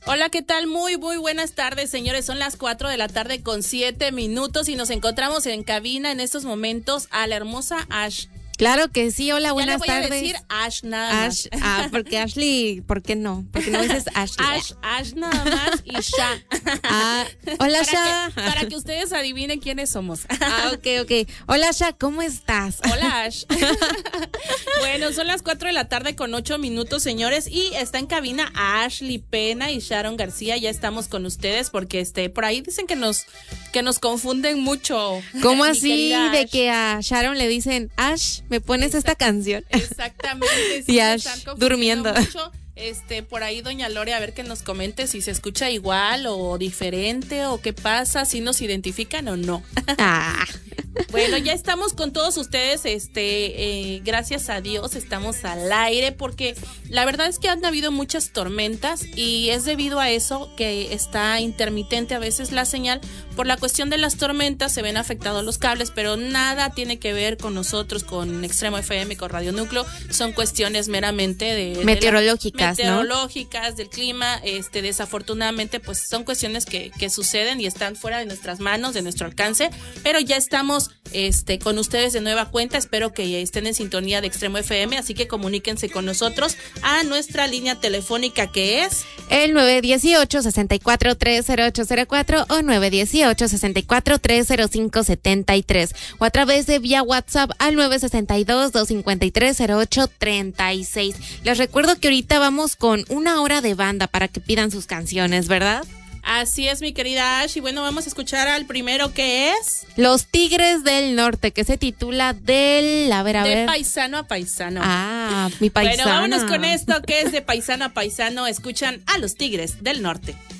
Hola, ¿qué tal? Muy buenas tardes, señores. Son las 4 de la tarde con 7 minutos y nos encontramos en cabina en estos momentos a la hermosa Ash. Claro que sí, hola, buenas tardes. Ya le voy a decir Ash nada más. Porque Ashley, ¿por qué no? Porque no dices Ashley. Ash nada más y Sha. Hola, Sha. Para que ustedes adivinen quiénes somos. Ok. Hola, Sha, ¿cómo estás? Hola, Ash. Bueno, son las 4 de la tarde con 8 minutos, señores, y está en cabina Ashley Pena y Sharon García. Ya estamos con ustedes porque por ahí dicen que nos confunden mucho. ¿Cómo así de que a Sharon le dicen, Ash, me pones esta canción? Exactamente. Sí, y Ash durmiendo. Mucho. Por ahí doña Lore, a ver que nos comente si se escucha igual o diferente o qué pasa, si nos identifican o no. Bueno, ya estamos con todos ustedes, gracias a Dios estamos al aire porque la verdad es que han habido muchas tormentas y es debido a eso que está intermitente a veces la señal. Por la cuestión de las tormentas se ven afectados los cables, pero nada tiene que ver con nosotros, con Extremo FM, con Radio Núcleo, son cuestiones meramente de meteorológicas, meteorológicas, del clima, desafortunadamente pues son cuestiones que suceden y están fuera de nuestras manos, de nuestro alcance, pero ya estamos con ustedes de nueva cuenta, espero que estén en sintonía de Extremo FM, así que comuníquense con nosotros a nuestra línea telefónica que es el 918-64-30804 o 918-64-30573 o a través de vía WhatsApp al 962-253-0836. Les recuerdo que ahorita vamos con una hora de banda para que pidan sus canciones, ¿verdad? Así es, mi querida Ash, y bueno, vamos a escuchar al primero que es Los Tigres del Norte, que se titula De paisano a paisano. Mi paisano. Bueno, vámonos con esto que es de paisano a paisano. Escuchan a Los Tigres del Norte.